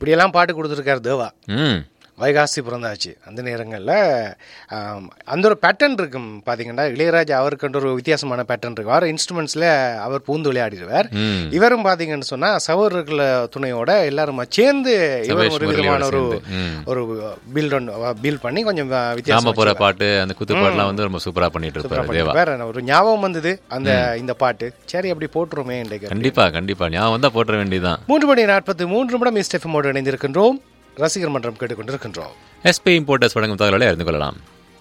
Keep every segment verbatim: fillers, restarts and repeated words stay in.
இப்படியெல்லாம் பாட்டு கொடுத்துருக்காரு தேவா. ம் வைகாசி பிறந்தாச்சு அந்த நேரங்களில் அந்த ஒரு பேட்டர்ன் இருக்கும் பார்த்தீங்கன்னா. இளையராஜா அவருக்குன்ற ஒரு வித்தியாசமான பேட்டர்ன் இருக்கும். அவர் இன்ஸ்ட்ருமெண்ட்ஸில் அவர் பூந்து விளையாடிடுவார். இவரும் பார்த்தீங்கன்னு சொன்னால் சகோதரர்கள துணையோட எல்லாரும் சேர்ந்து இவர் ஒரு விதமான ஒரு ஒரு பில்ட் பில்ட் பண்ணி கொஞ்சம் வித்தியாசம் போகிற பாட்டு அந்த குத்து பாட்டுலாம் வந்து ரொம்ப சூப்பராக பண்ணிட்டு இருப்பாரு. வேற ஒரு ஞாபகம் வந்தது அந்த இந்த பாட்டு. சரி அப்படி போட்டுருமே இன்றைக்கு. கண்டிப்பா கண்டிப்பா ஞாபகம் வந்தால் போட்டுற வேண்டியதான். மூன்று மணி நாற்பத்தி மூன்று நிமிடம் மிஸ்டர் எஃப்எம்மோடு இணைந்திருக்கின்றோம். ரசிகர் மன்றம் கேட்டுக்கொண்டிருக்கின்றோம். எஸ்பி இம்போர்ட்டர்ஸ் வழங்கும் தகவலை அறிந்து கொள்ளலாம்.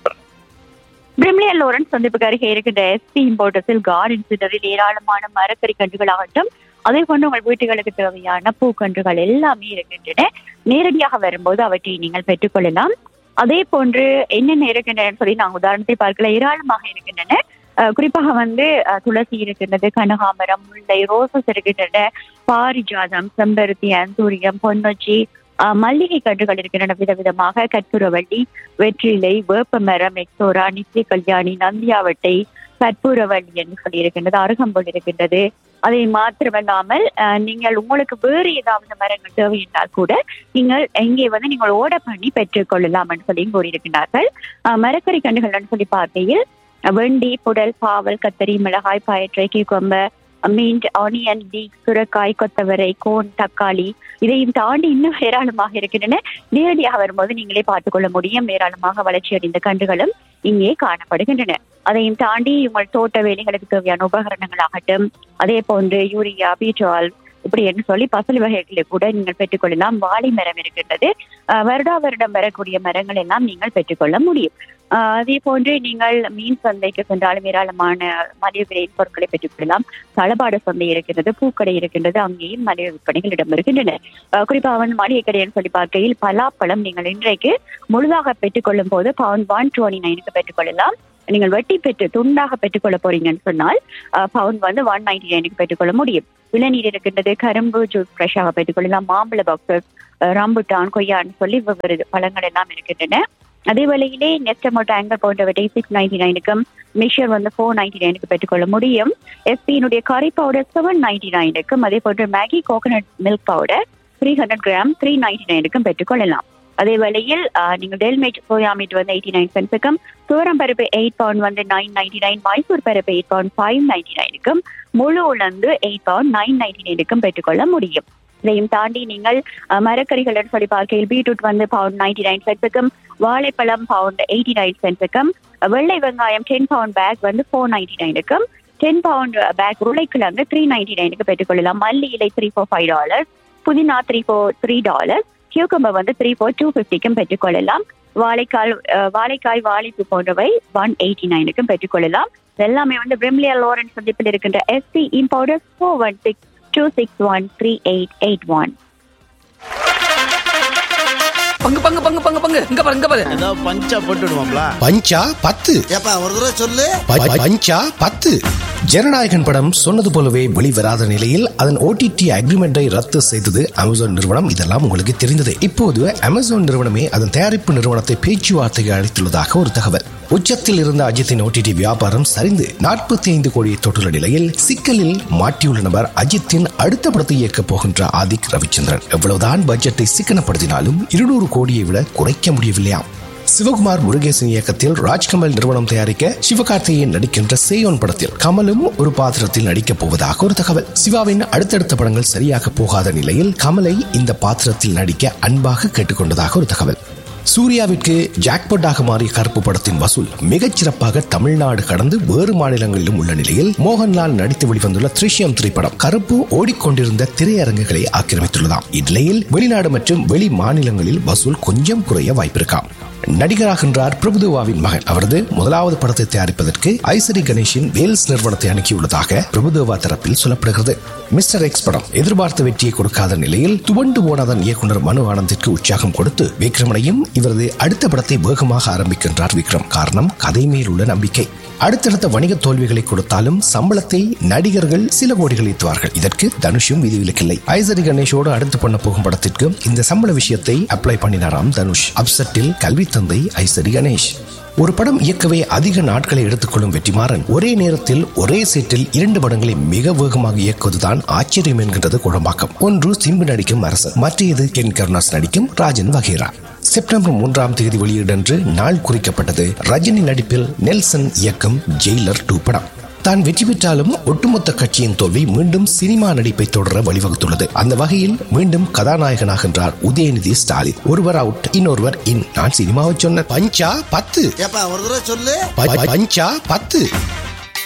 பிரிமிலியர் லாரன்ஸ் சந்திப்புக்கு அருகே இருக்கின்ற எஸ்பி இம்போர்ட்டர்ஸில் கார்டன் சென்டரில் ஏராளமான மரக்கறி கன்றுகளாகட்டும், அதே போன்று உங்கள் வீட்டுகளுக்கு தேவையான பூக்கன்றுகள் எல்லாமே இருக்கின்றன. நேரடியாக வரும்போது அவற்றை நீங்கள் பெற்றுக்கொள்ளலாம். அதே போன்று என்னென்ன இருக்கின்றன சொல்லி நாங்கள் உதாரணத்தை பார்க்கல. ஏராளமாக இருக்கின்றன. குறிப்பாக வந்து துளசி இருக்கின்றது, கனகாமரம், முல்லை, ரோசஸ் இருக்கின்றன, பாரிஜாதம், செம்பருத்தி, அந்தூரியம், பொன்னொச்சி, மல்லிகை கன்றுகள் இருக்கின்றன விதவிதமாக. கற்பூரவள்ளி, வெற்றிலை, வேப்பமரம், எக்ஸோரா, நித்திய கல்யாணி, நந்தியாவட்டை, கற்பூரவள்ளி என்று சொல்லி இருக்கின்றது, அருகம்புல் இருக்கின்றது. அதை மாத்திரமல்லாமல் நீங்கள் உங்களுக்கு வேறு ஏதாவது மரங்கள் தேவை என்றால் கூட நீங்கள் எங்கே வந்து நீங்கள் ஓட பண்ணி பெற்றுக் கொள்ளலாம் என்று சொல்லி கூறியிருக்கிறார்கள். மரக்கறி கன்றுகள் சொல்லி பார்க்கையில் வெண்டி, புடல், பாவல், கத்தரி, மிளகாய், பயற்றை, கியூக்கம்பர், மீன்ட், ஆனியன், லீக், சுரக்காய், கொத்தவரை, கோன், தக்காளி, இதையும் தாண்டி இன்னும் ஏராளமாக இருக்கின்றன. நேரடியாக வரும்போது நீங்களே பார்த்துக் கொள்ள முடியும். ஏராளமாக வளர்ச்சி அடைந்த கன்றுகளும் இங்கே காணப்படுகின்றன. அதையும் தாண்டி உங்கள் தோட்ட வேலைகளுக்கு தேவையான உபகரணங்களாகட்டும், அதே போன்று யூரியா, பீட்ரால் இப்படி என்று சொல்லி பசலி வகைகளை கூட நீங்கள் பெற்றுக்கொள்ளலாம். வாழை மரம் இருக்கின்றது. வருடா வருடம் வரக்கூடிய மரங்கள் எல்லாம் நீங்கள் பெற்றுக்கொள்ள முடியும். அதே போன்று நீங்கள் மீன் சந்தைக்கு சென்றாலும் ஏராளமான மலிவு விலையின் பொருட்களை பெற்றுக்கொள்ளலாம். தளபாட சந்தை இருக்கின்றது, பூக்கடை இருக்கின்றது, அங்கேயும் மலிவு விற்பனைகள் இடம் இருக்கின்றன. குறிப்பாக வந்து மளிகை கடைன்னு சொல்லி பார்க்கையில் பலாப்பழம் நீங்கள் இன்றைக்கு முழுதாக பெற்றுக்கொள்ளும் போது பவுண்ட் ஒன் டுவெண்ட்டி நைனுக்கு பெற்றுக்கொள்ளலாம். நீங்கள் வெட்டி பெற்று துண்டாக பெற்றுக்கொள்ள போறீங்கன்னு சொன்னால் பவுண்ட் வந்து ஒன் நைன்டி நைனுக்கு பெற்றுக்கொள்ள முடியும். இளநீர் இருக்கின்றது, கரும்பு ஜூஸ் ஃப்ரெஷ்ஷாக பெற்றுக்கொள்ளலாம். மாம்பழ பாக்ஸஸ், ரம்புட்டான், கொய்யான்னு சொல்லி வெவ்வேறு பழங்கள் எல்லாம் இருக்கின்றன. அதே வேளையிலே நெஸ்டமோட்டோ ஆங்கர் போன்றவற்றை சிக்ஸ் நைன்டி நைனுக்கும், மிக்சர் வந்து ஃபோர் நைன்டி நைனுக்கு பெற்றுக்கொள்ள முடியும். எஸ்பியினுடைய கறி பவுடர் செவன் நைன்டி நைனுக்கும், அதே போன்று Maggi coconut milk powder three hundred gram three ninety நைனுக்கும் பெற்றுக்கொள்ளலாம். அதே வேளையில் நீங்கள் டெல்மேட் சோயா மீட் வந்து எயிட்டி நைன் சென்ஸுக்கும், சூரம் பருப்பு எயிட் பவுண்ட் வந்து நைன் நைன்டி நைன், மைசூர் பருப்பு எயிட் பவுண்ட் ஃபைவ் நைன்டி நைனுக்கும், முழு உலர்ந்து எயிட் பவுண்ட் நைன் நைன்டி நைனுக்கும் பெற்றுக்கொள்ள முடியும். இதையும் தாண்டி நீங்கள் மரக்கறிகள் சொல்லி பார்க்கையில் பீட்ரூட் வந்து பவுண்ட் நைன்டி நைன் சென்ஸுக்கும், வாழைப்பழம் பவுண்ட் எயிட்டி நைன் சென்ஸுக்கும், வெள்ளை வெங்காயம் டென் பவுண்ட் பேக் வந்து four ninety நைனுக்கும், ten bound back உருளைக்கிழங்கு த்ரீ நைன்டி நைனுக்கு பெற்றுக்கொள்ளலாம். மல்லி இலை த்ரீ ஃபோர் ஃபைவ் டாலர்ஸ், புதினா three four three dollars, cucumber வந்து த்ரீ ஃபோர் டூ ஃபிஃப்டிக்கும் பெற்றுக்கொள்ளலாம். வாழைக்காய் வாழைக்காய் வாழைப்பு போன்றவை ஒன் எயிட்டி நைனுக்கும் பெற்றுக்கொள்ளலாம். எல்லாமே வந்து பிரிமிலியர் லாரன்ஸ் சந்திப்பில் இருக்கின்ற SP importers four one six two six one three eight eight one. பங்கு பங்கு பங்கு பங்கு பங்கு இங்க பாரு இங்க பாரு ஏதோ பஞ்சா போட்டுடுவாங்களா? பஞ்சா பத்து. ஏப்பா ஒரு தடவை சொல்லு. பஞ்சா பத்து. ஜனநாயகன் படம் சொன்னது போலவே வெளிவராத நிலையில் அதன் ஓடிடி அக்ரிமெண்டை ரத்து செய்தது அமேசான் நிறுவனம். இதெல்லாம் உங்களுக்கு தெரிந்தது. இப்போது அமேசான் நிறுவனமே அதன் தயாரிப்பு நிறுவனத்தை பேச்சுவார்த்தைக்கு அழைத்துள்ளதாக ஒரு தகவல். உச்சத்தில் இருந்த அஜித்தின் ஓடிடி வியாபாரம் சரிந்து நாற்பத்தி ஐந்து கோடியை தொட்டுள்ள நிலையில் சிக்கலில் மாட்டியுள்ள நபர் அஜித்தின் அடுத்த படத்தை இயக்கப் போகின்ற ஆதிக் ரவிச்சந்திரன். எவ்வளவுதான் பட்ஜெட்டை சிக்கனப்படுத்தினாலும் இருநூறு கோடியை விட குறைக்க முடியவில்லையாம். சிவகுமார் முருகேசன் இயக்கத்தில் ராஜ்கமல் நிறுவனம் தயாரிக்க சிவகார்த்திகேயன் நடிக்கின்ற சேயோன் படத்தில் கமலும் ஒரு பாத்திரத்தில் நடிக்கப் போவதாக ஒரு தகவல். சிவாவின் அடுத்தடுத்த படங்கள் சரியாக போகாத நிலையில் கமலை இந்த பாத்திரத்தில் நடிக்க அன்பாக கேட்டுக்கொண்டதாக ஒரு தகவல். சூர்யாவிற்கு ஜாக்பாட்டாக மாறிய கருப்பு படத்தின் வசூல் மிகச் சிறப்பாக தமிழ்நாடு கடந்து வேறு மாநிலங்களிலும் உள்ள நிலையில் மோகன்லால் நடித்து வெளிவந்துள்ள த்ரிஷ்யம் திரைப்படம் கருப்பு ஓடிக்கொண்டிருந்த திரையரங்குகளை ஆக்கிரமித்துள்ளதாம். இந்நிலையில் வெளிநாடு மற்றும் வெளி மாநிலங்களில் வசூல் கொஞ்சம் குறைய வாய்ப்பிருக்காம். நடிகராகின்றார் பிரபுதேவாவின் மகன். அவரது முதலாவது படத்தை தயாரிப்பதற்கு ஐசரி கணேஷின் வேல்ஸ் நிறுவனத்தை அணுகியுள்ளதாக பிரபுதேவா தரப்பில் சொல்லப்படுகிறது. மிஸ்டர் எக்ஸ் படம் எதிர்பார்த்த வெற்றியை கொடுக்காத நிலையில் துவண்டு போனதன் இயக்குனர் மனு ஆனந்திற்கு உற்சாகம் கொடுத்து விக்ரமனையும் இவரது அடுத்த படத்தை வேகமாக ஆரம்பிக்கின்றார் விக்ரம். காரணம் கதை மேல் உள்ள நம்பிக்கை. அடுத்தடுத்த வணிக தோல்விகளை கொடுத்தாலும் சம்பளத்தை நடிகர்கள் சில கோடிகள் ஈட்டுவார்கள். இதற்கு தனுஷும் விதிவிலக்கில்லை. ஐசரி கணேஷோடு அடுத்து பண்ண போகும் படத்திற்கு இந்த சம்பள விஷயத்தை அப்ளை பண்ணினாராம் தனுஷ். அப்செட்டில் கல்வி தந்தை ஐசரி கணேஷ். ஒரு படம் இயக்கவே அதிக நாட்களை எடுத்துக்கொள்ளும் வெற்றிமாறன் ஒரே நேரத்தில் ஒரே செட்டில் இரண்டு படங்களை மிக வேகமாக இயக்குவதுதான் ஆச்சரியம் என்கின்றது குழம்பாக்கம். ஒன்று சிம்பு நடிக்கும் அரசு, மற்றது கென் கருணாஸ் நடிக்கும் ராஜன் வகேரா. செப்டம்பர் மூன்றாம் தேதி வெளியிடன்று நாள் குறிக்கப்பட்டது ரஜினி நடிப்பில் நெல்சன் இயக்கும் ஜெயிலர் டூ படம். தான் வெற்றி பெற்றாலும் ஒட்டுமொத்த கட்சியின் தோல்வி மீண்டும் சினிமா நடிப்பை தொடர வழிவகுத்துள்ளது. அந்த வகையில் மீண்டும் கதாநாயகனாகின்றார் உதயநிதி ஸ்டாலின். ஒருவர் அவுட், இன்னொருவர் இன். நான் சினிமாவை சொன்ன பஞ்சா பத்து ஒரு தடவை சொல்லு. பஞ்சா பத்து.